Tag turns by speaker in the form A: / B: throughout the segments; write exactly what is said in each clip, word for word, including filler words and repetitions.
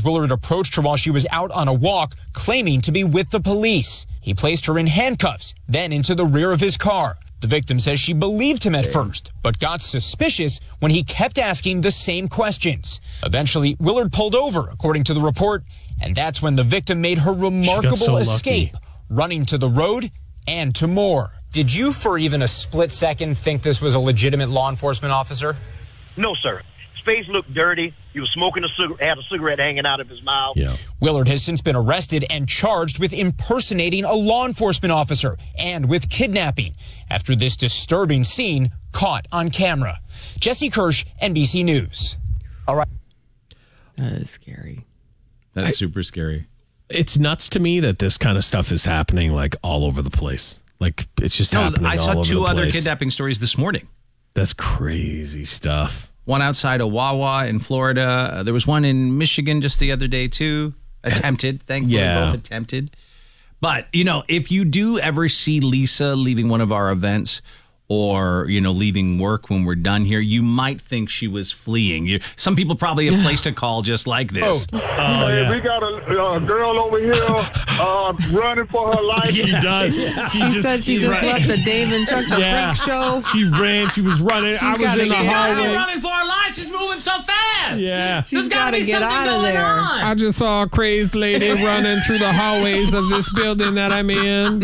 A: says Willard approached her while she was out on a walk, claiming to be with the police. He placed her in handcuffs, then into the rear of his car. The victim says she believed him at first, but got suspicious when he kept asking the same questions. Eventually, Willard pulled over, according to the report, and that's when the victim made her remarkable
B: so
A: escape, running to the road and to more. Did you, for even a split second, think this was a legitimate law enforcement officer?
C: No, sir. His face looked dirty. He was smoking a cigarette, had a cigarette hanging out of his mouth.
B: Yeah.
A: Willard has since been arrested and charged with impersonating a law enforcement officer and with kidnapping after this disturbing scene caught on camera. Jesse Kirsch, N B C News.
D: All right.
E: That is scary.
F: That's
B: I,
F: super scary.
B: It's nuts to me that this kind of stuff is happening like all over the place. Like it's just
F: No,
B: happening
F: I
B: all
F: saw
B: over
F: two
B: the
F: other
B: place.
F: kidnapping stories this morning.
B: That's crazy stuff.
F: One outside of Wawa in Florida. Uh, there was one in Michigan just the other day, too. Attempted. Thankfully,
B: Yeah.
F: both attempted. But, you know, if you do ever see Lisa leaving one of our events or, you know, leaving work when we're done here, you might think she was fleeing. You, some people probably have placed a call just like this.
G: Oh, hey, we got a, a girl over here uh, running for her life.
B: She does. She,
E: She
B: just,
E: said she just left the Dave and Chuck the
B: Yeah.
E: Freak show.
B: She ran. She was running. I was
E: gotta
B: in the
E: get out of
B: hallway.
F: running for her life. She's moving so fast.
B: Yeah.
E: She's got to get out of there.
B: I just saw a crazed lady running through the hallways of this building that I'm in.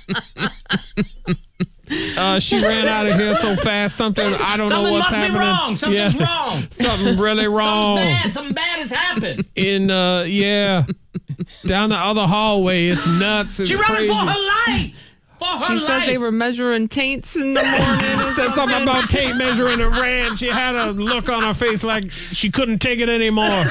B: Uh, she ran out of here so fast. Something I don't
F: Something
B: know what's
F: must
B: happening.
F: be wrong. Something's
B: Yeah.
F: wrong.
B: Something really wrong.
F: Something's bad. Something bad has happened.
B: In uh, yeah, down the other hallway. It's nuts. It's
F: She's running
B: crazy.
F: for her life. For her
E: She
F: life.
E: said they were measuring taints in the morning.
B: Said something about tape measuring and ran. She had a look on her face like she couldn't take it anymore.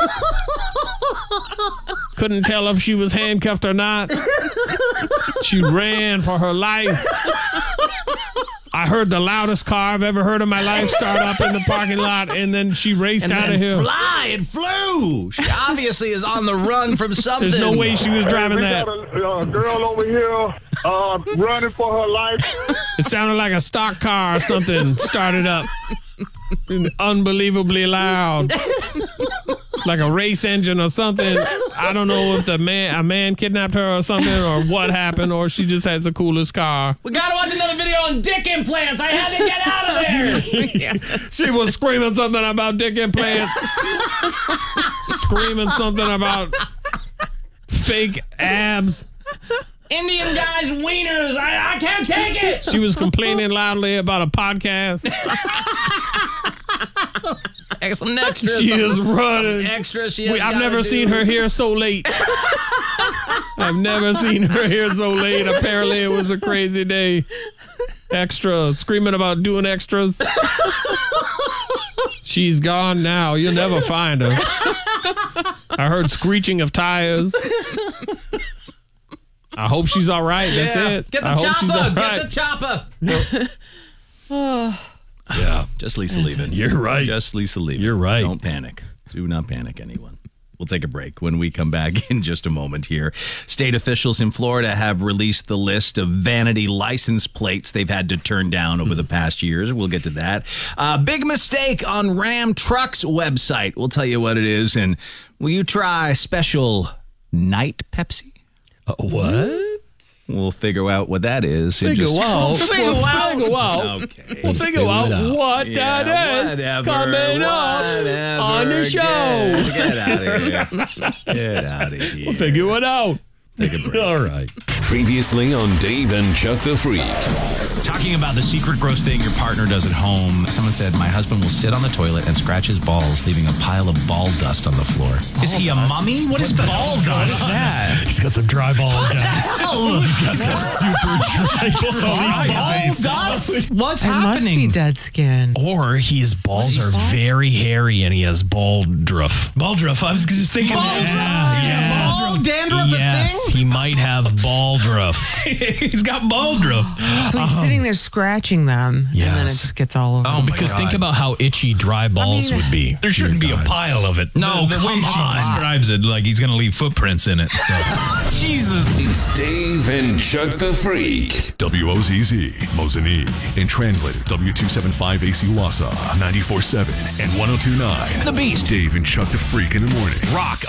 B: Couldn't tell if she was handcuffed or not. She ran for her life. I heard the loudest car I've ever heard in my life start up in the parking lot, and then she raced
F: and
B: out
F: then
B: of here.
F: fly. It flew. She obviously is on the run from something.
B: There's no way she was driving
G: we
B: that.
G: got a, a girl over here uh, running for her life.
B: It sounded like a stock car or something started up. Unbelievably loud. Like a race engine or something. I don't know if the man a man kidnapped her or something or what happened, or she just has the coolest car.
F: We gotta watch another video on dick implants. I had to get out of there.
B: She was screaming something about dick implants. Screaming something about fake abs.
F: Indian guys' wieners. I, I can't take it.
B: She was complaining loudly about a podcast.
F: Some extra.
B: She
F: some,
B: is running.
F: Extra. She has
B: Wait, I've
F: gotta
B: never
F: do.
B: seen her here so late. I've never seen her here so late. Apparently, it was a crazy day. Extra, screaming about doing extras. She's gone now. You'll never find her. I heard screeching of tires. I hope she's all right. That's
F: Yeah.
B: it.
F: Get the
B: I hope she's all
F: chopper.
B: right.
F: Get the chopper. Yeah, just Lisa leaving.
B: You're right.
F: Just Lisa leaving.
B: You're right.
F: Don't panic. Do not panic, anyone. We'll take a break when we come back in just a moment here. State officials in Florida have released the list of vanity license plates they've had to turn down over the past years. We'll get to that. Uh, big mistake on Ram Trucks website. We'll tell you what it is. And will you try special night Pepsi?
B: Uh, what?
F: We'll figure out what that is. in
B: Figure
F: just-
B: out.
F: We'll figure
B: We'll
F: out.
B: figure out.
F: Okay.
B: We'll figure out what
F: Yeah,
B: that is
F: whatever,
B: coming up
F: whatever.
B: on the show.
F: Get, get out of here. Get out of here.
B: We'll figure it out.
F: Take a break.
B: All right.
H: Previously on Dave and Chuck the Freak.
F: Talking about the secret gross thing your partner does at home. Someone said, my husband will sit on the toilet and scratch his balls, leaving a pile of ball dust on the floor. Is he a mummy? What is ball dust? What is that?
B: He's got some dry ball dust.
F: He's got some super dry ball dust? What's
E: It must be
F: happening?
E: dead skin.
B: Or his balls are very hairy and he has baldruff.
I: Baldruff. I was just thinking.
F: Baldruff?
B: Yeah,
F: Is ball dandruff
B: yes,
F: a thing?
B: he might have baldruff.
I: He's got baldruff.
E: So he's sitting there scratching them, and then it
B: Yes.
E: just gets all over.
F: Oh,
E: him.
F: my
B: Because
F: God.
B: think about how itchy dry balls
E: mean-
B: would be.
I: There shouldn't be a pile of it.
F: No,
I: the, the way
F: come
I: she
F: on.
I: describes it, like he's going to leave footprints in it. and stuff.
F: Jesus.
H: It's Dave and Chuck the Freak.
J: W O Z Z, Mosinee. And translated W two seventy-five A C Wausau, ninety-four point seven and one oh two point nine.
F: The Beast.
J: Dave and Chuck the Freak in the morning.
F: Rock